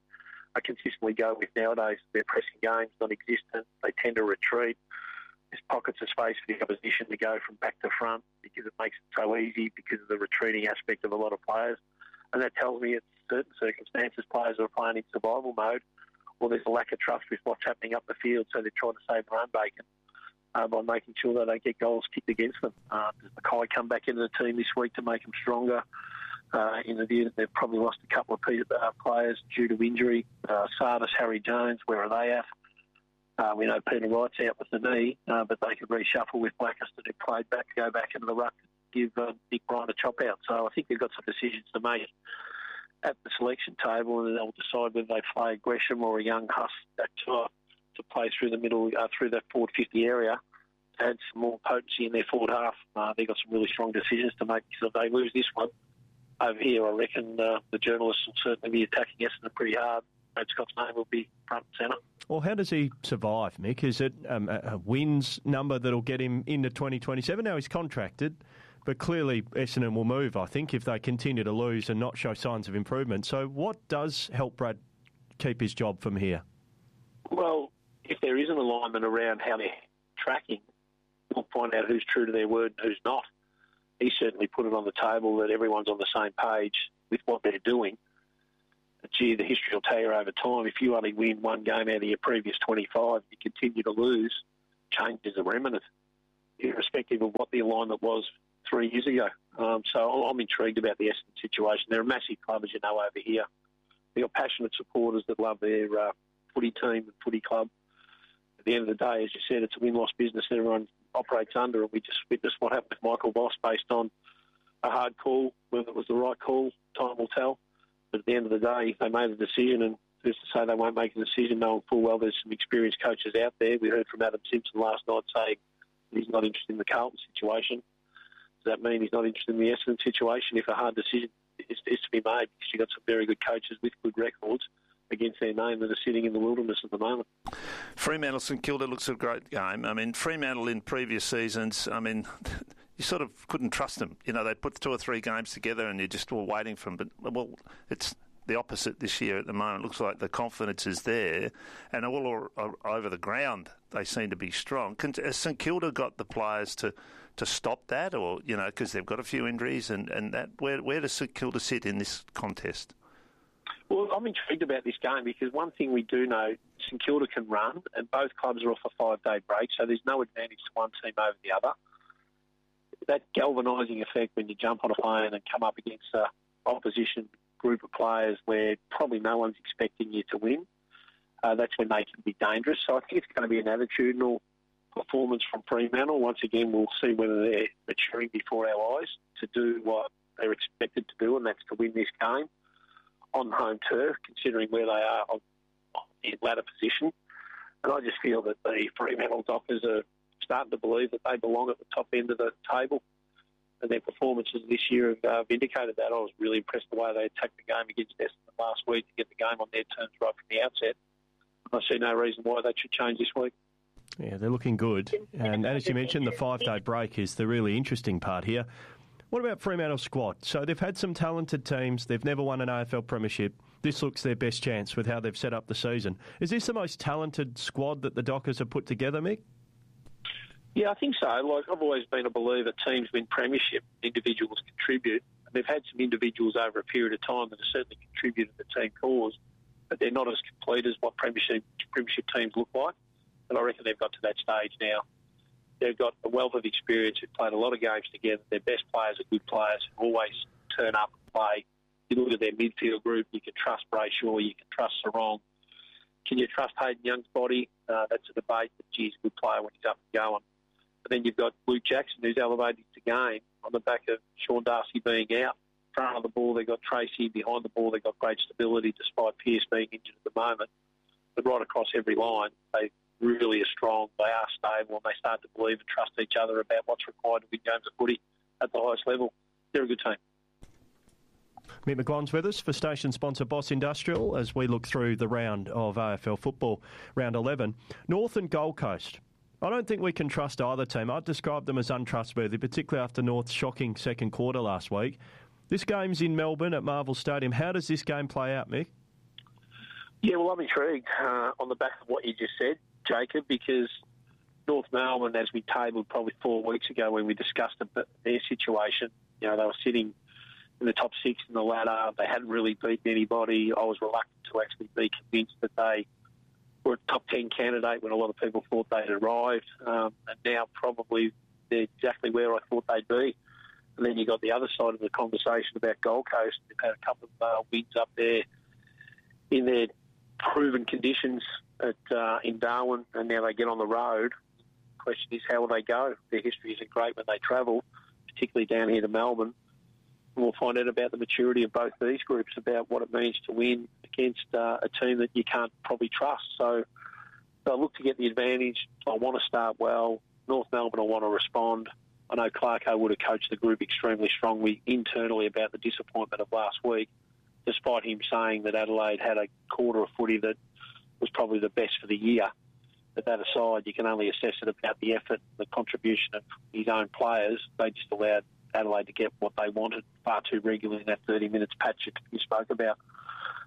I consistently go with nowadays. Their pressing game's non-existent. They tend to retreat. There's pockets of space for the opposition to go from back to front because it makes it so easy because of the retreating aspect of a lot of players. And that tells me in certain circumstances players are playing in survival mode or there's a lack of trust with what's happening up the field, so they're trying to save their own bacon. By making sure they don't get goals kicked against them. Does Mackay come back into the team this week to make them stronger? In the view that they've probably lost a couple of players due to injury. Sardis, Harry Jones, where are they at? We know Peter Wright's out with the knee, but they could reshuffle with Blackiston who played back, go back into the ruck, give Nick Bryan a chop out. So I think they've got some decisions to make at the selection table, and they'll decide whether they play Gresham or a young Huss to play through the middle, through that forward 50 area, add some more potency in their forward half. They've got some really strong decisions to make. So if they lose this one over here, I reckon the journalists will certainly be attacking Essendon pretty hard. Brad Scott's name will be front and centre. Well, how does he survive, Mick? Is it a wins number that'll get him into 2027? Now he's contracted, but clearly Essendon will move, I think, if they continue to lose and not show signs of improvement. So what does help Brad keep his job from here? Well, if there is an alignment around how they're tracking, we'll find out who's true to their word and who's not. He certainly put it on the table that everyone's on the same page with what they're doing. But gee, the history will tell you over time, if you only win one game out of your previous 25, you continue to lose, changes are imminent, irrespective of what the alignment was 3 years ago. So I'm intrigued about the Essendon situation. They're a massive club, as you know, over here. They've got passionate supporters that love their footy team and footy club. At the end of the day, as you said, it's a win-loss business everyone operates under, and we just witnessed what happened with Michael Voss based on a hard call. Whether it was the right call, time will tell. But at the end of the day, they made a decision, and who's to say they won't make a decision, knowing full well there's some experienced coaches out there. We heard from Adam Simpson last night saying he's not interested in the Carlton situation. Does that mean he's not interested in the Essendon situation? If a hard decision is to be made, because you've got some very good coaches with good records against their name that are sitting in the wilderness at the moment. Fremantle St Kilda looks a great game. I mean, Fremantle in previous seasons, I mean, you sort of couldn't trust them. You know, they put 2 or 3 games together and you're just all waiting for them. But, well, it's the opposite this year at the moment. It looks like the confidence is there, and all over the ground they seem to be strong. Has St Kilda got the players to stop that, or, you know, because they've got a few injuries, and that where does St Kilda sit in this contest? Well, I'm intrigued about this game because one thing we do know, St Kilda can run, and both clubs are off a 5-day break, so there's no advantage to one team over the other. That galvanising effect when you jump on a plane and come up against an opposition group of players where probably no one's expecting you to win, that's when they can be dangerous. So I think it's going to be an attitudinal performance from Fremantle. Once again, we'll see whether they're maturing before our eyes to do what they're expected to do, and that's to win this game on home turf, considering where they are on the ladder position. And I just feel that the Fremantle Dockers are starting to believe that they belong at the top end of the table, and their performances this year have vindicated that. I was really impressed the way they attacked the game against Essendon last week to get the game on their terms right from the outset. I see no reason why that should change this week. Yeah, they're looking good. And as you mentioned, the 5-day break is the really interesting part here. What about Fremantle's squad? So they've had some talented teams. They've never won an AFL premiership. This looks their best chance with how they've set up the season. Is this the most talented squad that the Dockers have put together, Mick? Yeah, I think so. Like, I've always been a believer teams win premiership, individuals contribute. And they've had some individuals over a period of time that have certainly contributed to the team cause, but they're not as complete as what premiership teams look like. And I reckon they've got to that stage now. They've got a wealth of experience. They've played a lot of games together. Their best players are good players who always turn up and play. You look at their midfield group, you can trust Brayshaw, you can trust Sarong. Can you trust Hayden Young's body? That's a debate, but he's a good player when he's up and going. But then you've got Luke Jackson, who's elevated the game on the back of Sean Darcy being out. Front of the ball, they've got Tracy. Behind the ball, they've got great stability despite Pearce being injured at the moment. But right across every line, they really are strong, they are stable, and they start to believe and trust each other about what's required to win games of footy at the highest level. They're a good team. Mick McGuan's with us for station sponsor Boss Industrial as we look through the round of AFL football, round 11. North and Gold Coast. I don't think we can trust either team. I'd describe them as untrustworthy, particularly after North's shocking second quarter last week. This game's in Melbourne at Marvel Stadium. How does this game play out, Mick? Yeah, well, I'm intrigued on the back of what you just said, Jacob, because North Melbourne, as we tabled probably 4 weeks ago when we discussed their situation, you know, they were sitting in the top 6 in the ladder. They hadn't really beaten anybody. I was reluctant to actually be convinced that they were a top 10 candidate when a lot of people thought they'd arrived. And now probably they're exactly where I thought they'd be. And then you got the other side of the conversation about Gold Coast. They've had a couple of wins up there in their proven conditions in Darwin, and now they get on the road. The question is, how will they go? Their history isn't great when they travel, particularly down here to Melbourne. And we'll find out about the maturity of both these groups, about what it means to win against a team that you can't probably trust. So I look to get the advantage. I want to start well. North Melbourne, I want to respond. I know Clarko would have coached the group extremely strongly internally about the disappointment of last week, despite him saying that Adelaide had a quarter of footy that was probably the best for the year. But that aside, you can only assess it about the effort, the contribution of his own players. They just allowed Adelaide to get what they wanted far too regularly in that 30 minutes patch you spoke about.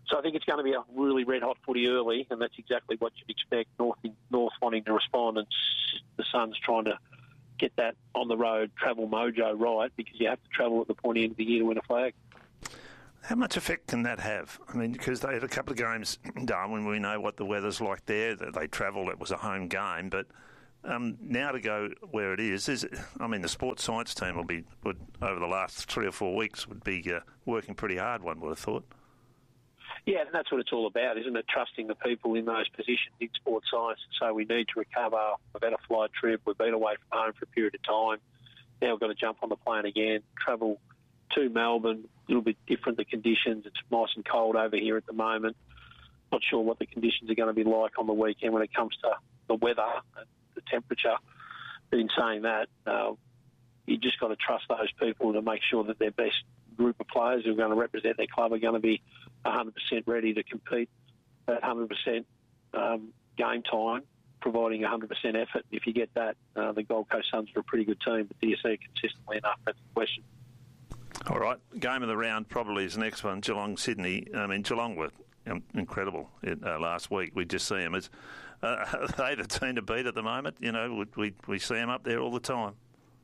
So I think it's going to be a really red-hot footy early, and that's exactly what you'd expect. North wanting to respond, and the Suns trying to get that on the road travel mojo right, because you have to travel at the pointy end of the year to win a flag. How much effect can that have? I mean, because they had a couple of games, Darwin, we know what the weather's like there. They travelled, it was a home game, but now to go where it is the sports science team would over the last 3 or 4 weeks would be working pretty hard, one would have thought. Yeah, and that's what it's all about, isn't it? Trusting the people in those positions in sports science. So we need to recover. We've had a flight trip. We've been away from home for a period of time. Now we've got to jump on the plane again, travel to Melbourne. A little bit different, the conditions. It's nice and cold over here at the moment. Not sure what the conditions are going to be like on the weekend when it comes to the weather and the temperature. But in saying that, you just got to trust those people to make sure that their best group of players who are going to represent their club are going to be 100% ready to compete at 100% game time, providing 100% effort. If you get that, the Gold Coast Suns are a pretty good team, but do you see it consistently enough? That's the question. All right, game of the round probably is the next one, Geelong-Sydney. I mean, Geelong were incredible last week. We just see them as are they the team to beat at the moment? You know, we see them up there all the time.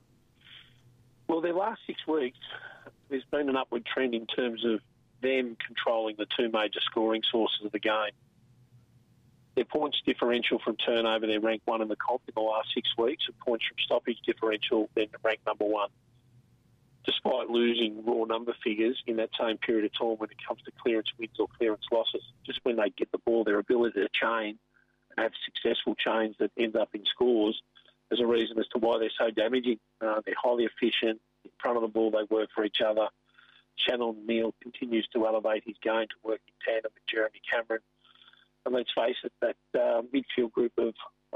Well, their last 6 weeks, there's been an upward trend in terms of them controlling the two major scoring sources of the game. Their points differential from turnover, they're ranked 1 in the comp in the last 6 weeks, and points from stoppage differential, they're ranked number 1. Despite losing raw number figures in that same period of time when it comes to clearance wins or clearance losses, just when they get the ball, their ability to chain and have successful chains that end up in scores, there's a reason as to why they're so damaging. They're highly efficient. In front of the ball, they work for each other. Shannon Neal continues to elevate his game to work in tandem with Jeremy Cameron. And let's face it, that midfield group of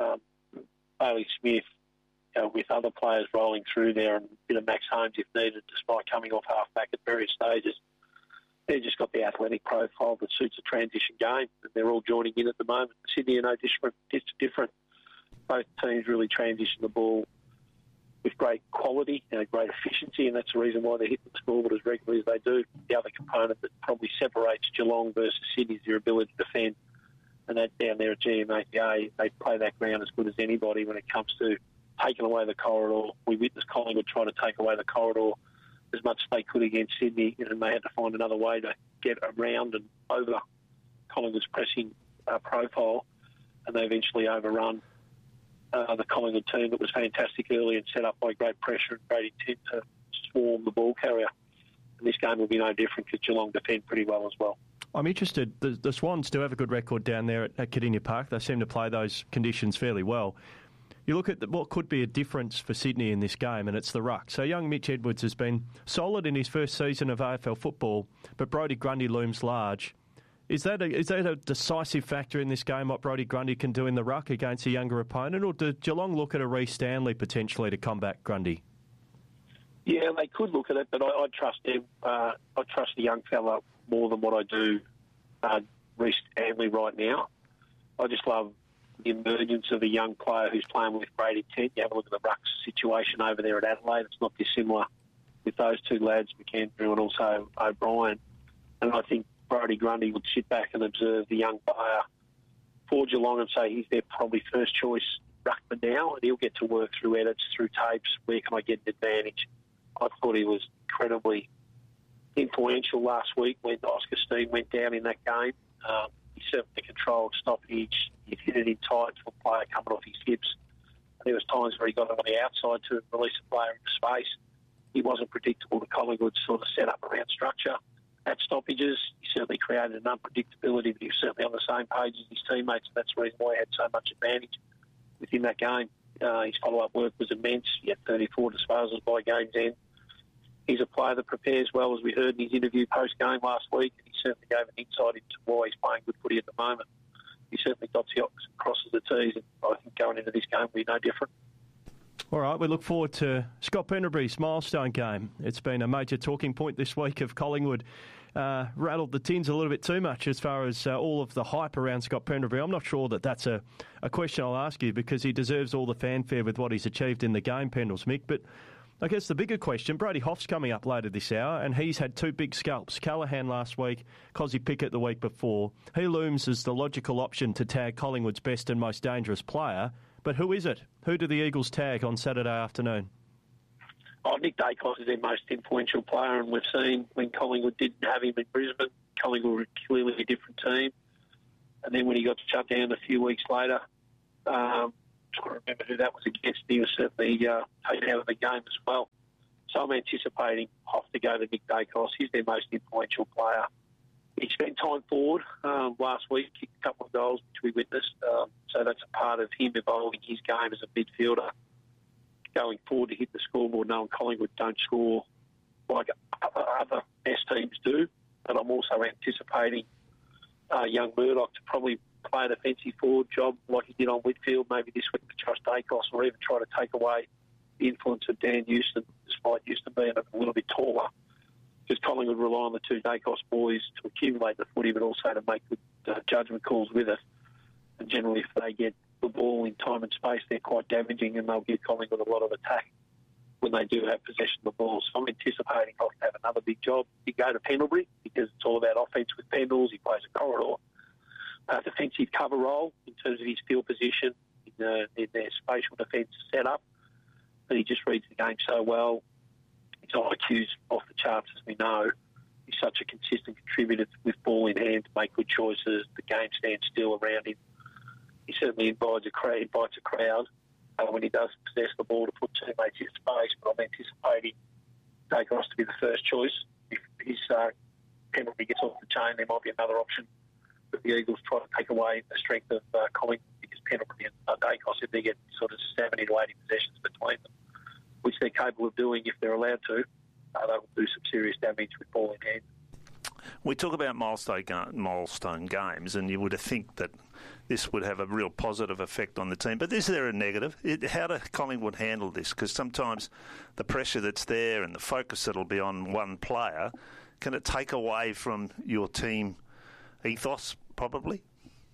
Bailey Smith, with other players rolling through there and a bit of Max Holmes if needed, despite coming off half-back at various stages, they've just got the athletic profile that suits a transition game, and they're all joining in at the moment. Sydney are no different. Both teams really transition the ball with great quality and great efficiency, and that's the reason why they're hitting the scoreboard as regularly as they do. The other component that probably separates Geelong versus Sydney is their ability to defend, and that down there at GMAPA, they play that ground as good as anybody when it comes to taking away the corridor. We witnessed Collingwood try to take away the corridor as much as they could against Sydney, and they had to find another way to get around and over Collingwood's pressing profile, and they eventually overrun the Collingwood team that was fantastic early and set up by great pressure and great intent to swarm the ball carrier. And this game will be no different because Geelong defend pretty well as well. I'm interested. The Swans do have a good record down there at Kardinia Park. They seem to play those conditions fairly well. You look at what could be a difference for Sydney in this game, and it's the ruck. So young Mitch Edwards has been solid in his first season of AFL football, but Brodie Grundy looms large. Is that a decisive factor in this game, what Brodie Grundy can do in the ruck against a younger opponent, or do Geelong look at a Reece Stanley potentially to combat Grundy? Yeah, they could look at it, but I trust him. I trust the young fella more than what I do Reece Stanley right now. I just love the emergence of a young player who's playing with great intent. You have a look at the ruck situation over there at Adelaide. It's not dissimilar with those two lads, McAndrew and also O'Brien. And I think Brodie Grundy would sit back and observe the young player for Geelong and say he's their probably first choice ruckman now, and he'll get to work through edits, through tapes. Where can I get an advantage? I thought he was incredibly influential last week when Oscar Steen went down in that game. He certainly controlled stoppage. He hit it in tight for a player coming off his hips. And there was times where he got on the outside to release a player into space. He wasn't predictable to Collingwood's sort of set up around structure. At stoppages, he certainly created an unpredictability, but he was certainly on the same page as his teammates, and that's the reason why he had so much advantage within that game. His follow-up work was immense. He had 34 disposals by game's end. He's a player that prepares well, as we heard in his interview post-game last week, and he certainly gave an insight into why he's playing good footy at the moment. He certainly dots the O's and crosses the T's, and I think going into this game will be no different. All right, we look forward to Scott Pendlebury's milestone game. It's been a major talking point this week of Collingwood. Rattled the tins a little bit too much as far as all of the hype around Scott Pendlebury. I'm not sure that that's a question I'll ask you, because he deserves all the fanfare with what he's achieved in the game, Pendles, Mick. But I guess the bigger question, Brody Hoff's coming up later this hour, and he's had 2 big scalps. Callaghan last week, Cozzy Pickett the week before. He looms as the logical option to tag Collingwood's best and most dangerous player. But who is it? Who do the Eagles tag on Saturday afternoon? Nick Dacos is their most influential player, and we've seen when Collingwood didn't have him in Brisbane, Collingwood were clearly a different team. And then when he got shut down a few weeks later, I'm trying to remember who that was against. He was certainly taken out of the game as well. So I'm anticipating Hoff to go to Nick Dacos. He's their most influential player. He spent time forward last week, kicked a couple of goals, which we witnessed. So that's a part of him evolving his game as a midfielder, going forward to hit the scoreboard, knowing Collingwood don't score like other S teams do. But I'm also anticipating young Murdoch to probably play a defensive forward job like he did on Whitfield, maybe this week with Josh Dacos, or even try to take away the influence of Dan Houston, despite Houston being a little bit taller. Because Collingwood rely on the 2 Dacos boys to accumulate the footy, but also to make good judgment calls with it. And generally, if they get the ball in time and space, they're quite damaging, and they'll give Collingwood a lot of attack when they do have possession of the ball. So I'm anticipating he'll have another big job. He go to Pendlebury because it's all about offence with Pendles. He plays a corridor, defensive cover role in terms of his field position in their spatial defence setup. But he just reads the game so well. His IQ's off the charts, as we know. He's such a consistent contributor with ball in hand to make good choices. The game stands still around him. He certainly invites a crowd when he does possess the ball to put teammates in space. But I'm anticipating Dacos to be the first choice. If his penalty gets off the chain, there might be another option. But the Eagles try to take away the strength of Collingwood, because Pendlebury and Dacos, if they get sort of 70 to 80 possessions between them, which they're capable of doing if they're allowed to, they will do some serious damage with ball in hand. We talk about milestone games, and you would think that this would have a real positive effect on the team. But is there a negative? How do Collingwood handle this? Because sometimes the pressure that's there and the focus that'll be on one player, can it take away from your team ethos, probably?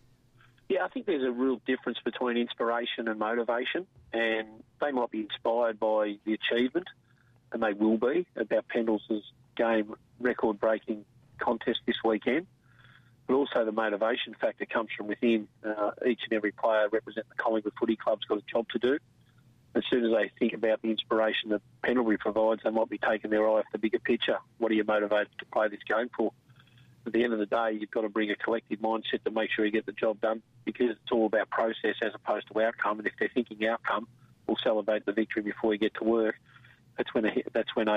Yeah, I think there's a real difference between inspiration and motivation, and they might be inspired by the achievement, and they will be, about Pendles' game record-breaking contest this weekend. But also the motivation factor comes from within. Each and every player representing the Collingwood Footy Club's got a job to do. As soon as they think about the inspiration that Pendlebury provides, they might be taking their eye off the bigger picture. What are you motivated to play this game for? At the end of the day, you've got to bring a collective mindset to make sure you get the job done, because it's all about process as opposed to outcome. And if they're thinking outcome, we'll celebrate the victory before you get to work. That's when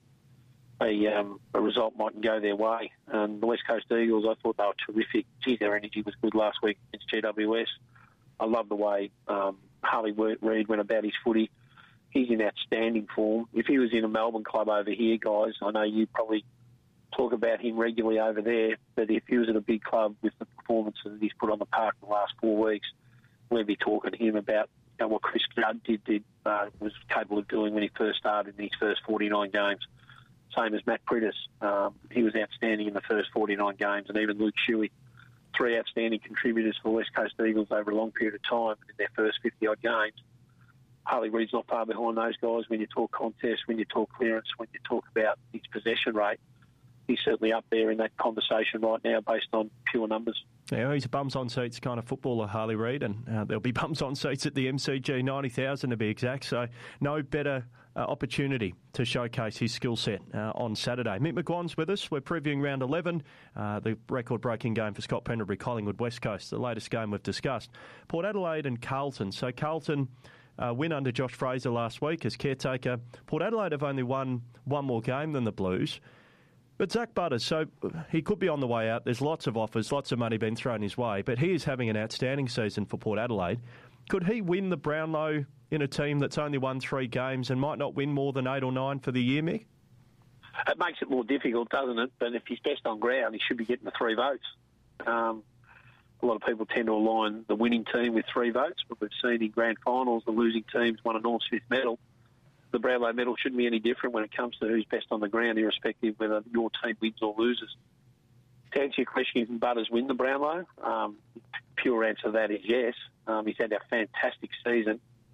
a result mightn't go their way. The West Coast Eagles, I thought they were terrific. Gee, their energy was good last week against GWS. I love the way Harley Reid went about his footy. He's in outstanding form. If he was in a Melbourne club over here, guys, I know you probably talk about him regularly over there, but if he was at a big club with the performances that he's put on the park in the last 4 weeks, we'd be talking to him about what Chris Judd was capable of doing when he first started in his first 49 games. Same as Matt Priddis. He was outstanding in the first 49 games, and even Luke Shuey. 3 outstanding contributors for the West Coast Eagles over a long period of time in their first 50-odd games. Harley Reid's not far behind those guys when you talk contest, when you talk clearance, when you talk about his possession rate. He's certainly up there in that conversation right now based on pure numbers. Yeah, he's a bums-on-seats kind of footballer, Harley Reid, and there'll be bums-on-seats at the MCG, 90,000 to be exact, so no better opportunity to showcase his skill set on Saturday. Mick McGuan's with us. We're previewing round 11, the record-breaking game for Scott Pendlebury, Collingwood West Coast, the latest game we've discussed. Port Adelaide and Carlton. So Carlton win under Josh Fraser last week as caretaker. Port Adelaide have only won one more game than the Blues. But Zach Butters, so he could be on the way out. There's lots of offers, lots of money being thrown his way, but he is having an outstanding season for Port Adelaide. Could he win the Brownlow in a team that's only won 3 games and might not win more than 8 or 9 for the year, Mick? It makes it more difficult, doesn't it? But if he's best on ground, he should be getting the 3 votes. A lot of people tend to align the winning team with 3 votes, but we've seen in grand finals the losing teams won a Norm Smith medal. The Brownlow medal shouldn't be any different when it comes to who's best on the ground, irrespective whether your team wins or loses. To answer your question, can Butters win the Brownlow? Pure answer to that is yes. He's had a fantastic season.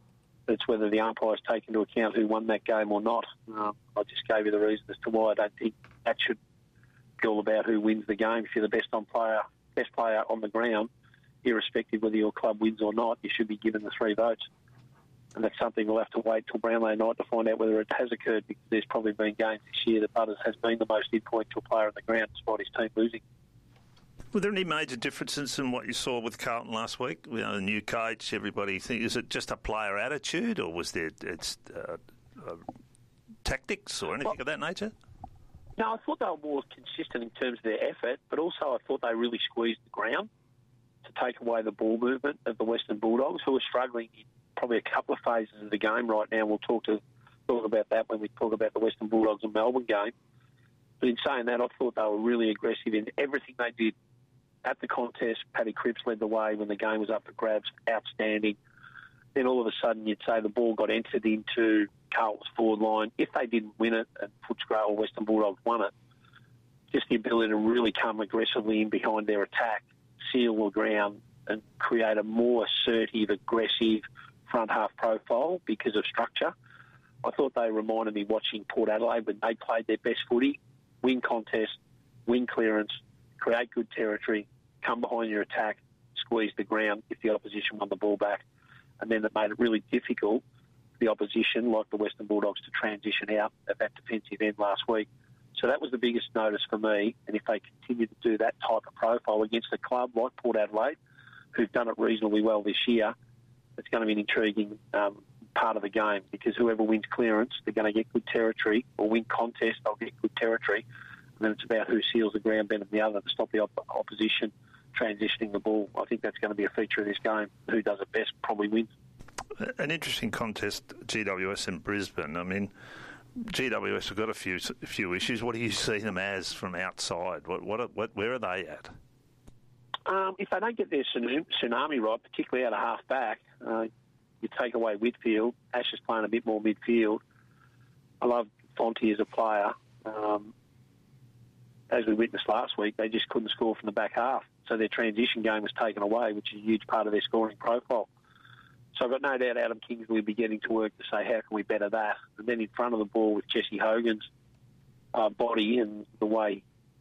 It's whether the umpires take into account who won that game or not. I just gave you the reason as to why I don't think that should be all about who wins the game. If you're the best player on the ground, irrespective whether your club wins or not, you should be given the 3 votes. And that's something we'll have to wait till Brownlow night to find out whether it has occurred, because there's probably been games this year that Butters has been the most influential player on the ground despite his team losing. Were there any major differences in what you saw with Carlton last week? You know, the new coach, everybody is it just a player attitude, or was there tactics or anything of that nature? No, I thought they were more consistent in terms of their effort, but also I thought they really squeezed the ground to take away the ball movement of the Western Bulldogs, who are struggling in probably a couple of phases of the game right now. We'll talk about that when we talk about the Western Bulldogs and Melbourne game. But in saying that, I thought they were really aggressive in everything they did. At the contest, Paddy Cripps led the way when the game was up for grabs, outstanding. Then all of a sudden you'd say the ball got entered into Carlton's forward line. If they didn't win it and Footscray or Western Bulldogs won it, just the ability to really come aggressively in behind their attack, seal the ground and create a more assertive, aggressive front half profile because of structure. I thought they reminded me watching Port Adelaide when they played their best footy, win contest, win clearance, create good territory, come behind your attack, squeeze the ground if the opposition won the ball back. And then it made it really difficult for the opposition, like the Western Bulldogs, to transition out of that defensive end last week. So that was the biggest notice for me. And if they continue to do that type of profile against a club like Port Adelaide, who've done it reasonably well this year, it's going to be an intriguing part of the game, because whoever wins clearance, they're going to get good territory, or win contest, they'll get good territory. And then it's about who seals the ground better than the other to stop the opposition transitioning the ball. I think that's going to be a feature of this game. Who does it best probably wins. An interesting contest, GWS in Brisbane. I mean, GWS have got a few issues. What do you see them as from outside? Where are they at? If they don't get their tsunami right, particularly out of half back, you take away Whitfield. Ash is playing a bit more midfield. I love Fonte as a player. As we witnessed last week, they just couldn't score from the back half. So their transition game was taken away, which is a huge part of their scoring profile. So I've got no doubt Adam Kingsley will be getting to work to say, how can we better that? And then in front of the ball with Jesse Hogan's body and the way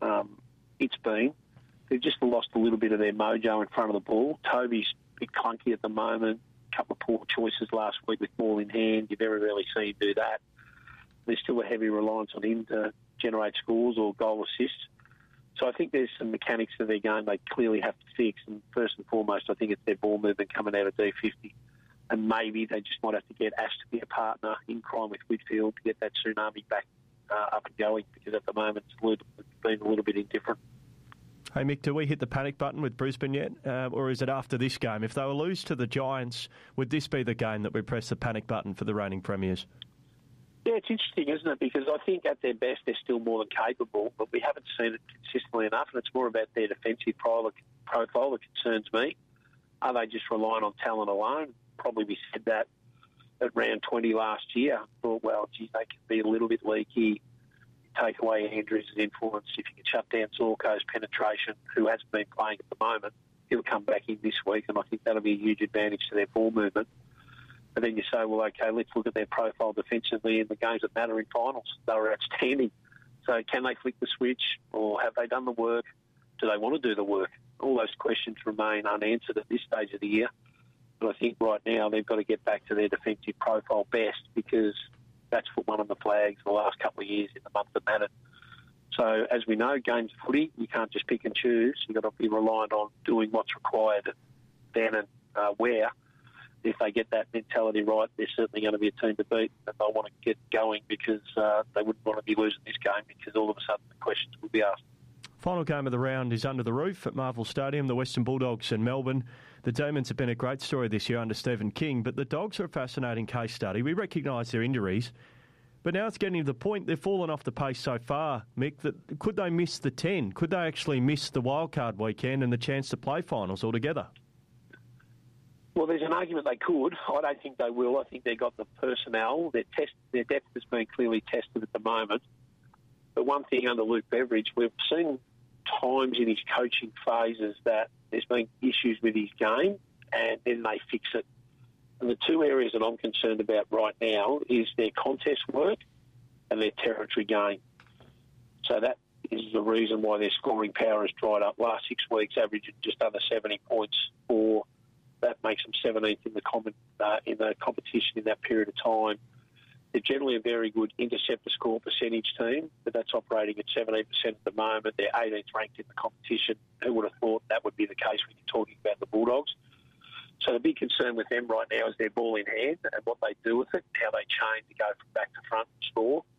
it's been, they've just lost a little bit of their mojo in front of the ball. Toby's a bit clunky at the moment. A couple of poor choices last week with ball in hand. You very rarely see him do that. There's still a heavy reliance on him to generate scores or goal assists. So I think there's some mechanics to their game they clearly have to fix. And first and foremost, I think it's their ball movement coming out of D50. And maybe they just might have to get Ash to be a partner in crime with Whitfield to get that tsunami back up and going, because at the moment it's been a little bit indifferent. Hey, Mick, do we hit the panic button with Brisbane yet? Or is it after this game? If they were lose to the Giants, would this be the game that we press the panic button for the reigning premiers? Yeah, it's interesting, isn't it? Because I think at their best they're still more than capable, but we haven't seen it consistently enough, and it's more about their defensive profile that concerns me. Are they just relying on talent alone? Probably we said that at round 20 last year. Thought, well, geez, they can be a little bit leaky. Take away Andrews' influence. If you can shut down Zorko's penetration, who hasn't been playing at the moment, he'll come back in this week, and I think that'll be a huge advantage to their ball movement. And then you say, well, OK, let's look at their profile defensively in the games that matter in finals. They were outstanding. So can they flick the switch, or have they done the work? Do they want to do the work? All those questions remain unanswered at this stage of the year. But I think right now they've got to get back to their defensive profile best, because that's put one of the flags the last couple of years in the month that mattered. So as we know, games of footy, you can't just pick and choose. You've got to be reliant on doing what's required then and where. If they get that mentality right, they're certainly going to be a team to beat, and they'll want to get going, because they wouldn't want to be losing this game, because all of a sudden the questions will be asked. Final game of the round is under the roof at Marvel Stadium, the Western Bulldogs and Melbourne. The Demons have been a great story this year under Stephen King, but the Dogs are a fascinating case study. We recognise their injuries, but now it's getting to the point they've fallen off the pace so far, Mick, that could they miss the 10? Could they actually miss the wildcard weekend and the chance to play finals altogether? Well, there's an argument they could. I don't think they will. I think they've got the personnel. Their depth has been clearly tested at the moment. But one thing under Luke Beveridge, we've seen times in his coaching phases that there's been issues with his game, and then they fix it. And the two areas that I'm concerned about right now is their contest work and their territory game. So that is the reason why their scoring power has dried up. Last 6 weeks, averaging just under 70 points for. That makes them 17th in the competition in that period of time. They're generally a very good interceptor score percentage team, but that's operating at 17% at the moment. They're 18th ranked in the competition. Who would have thought that would be the case when you're talking about the Bulldogs? So the big concern with them right now is their ball in hand and what they do with it, how they change to go from back to front and score.